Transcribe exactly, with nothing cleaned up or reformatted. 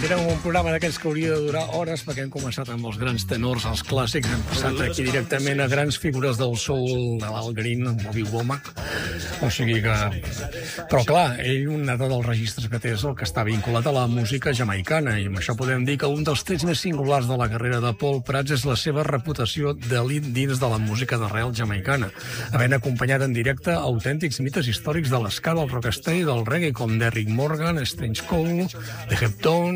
era un programa d'aquests que hauria de durar hores, perquè hem començat amb els grans tenors, els clàssics, hem passat aquí directament a grans figures del soul, de l'Al Green, amb Bobby Womack. O sigui que... Però clar, ell, un altre dels registres que té és el que està vinculat a la música jamaicana, i amb això podem dir que un dels trets més singulars de la carrera de Paul Prats és la seva reputació d'elit dins de la música d'arrel jamaicana, havent acompanyat en directe autèntics mites històrics de l'esca, del rocksteady, del reggae, com Derrick Morgan, Strange Cole, The Heptones,